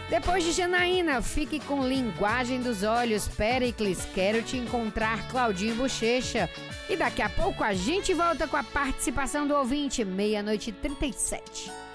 Depois de Janaína, fique com Linguagem dos Olhos, Péricles, Quero Te Encontrar, Claudinho Bochecha. E daqui a pouco a gente volta com a participação do ouvinte, 00:37.